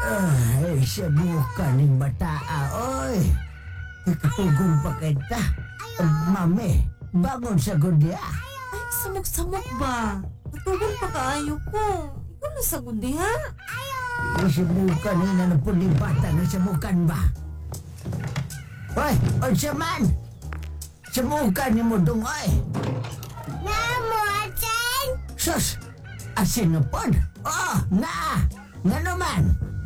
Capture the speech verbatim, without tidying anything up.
Ay, sabukan ng bataa, oy. Ikatugong pa kita. Mami, bangon sa gudya. Ay, samok-samok ba? Natugon pa kaayo ko. Ikaw na sa gundi, ha? Isabukan nila na pulibata na sabukan ba? Hoy, oy man! Sabukan ni mo dong, oy! Namo, Achen! Sus! Asin na pod? Oh, na! Nga naman!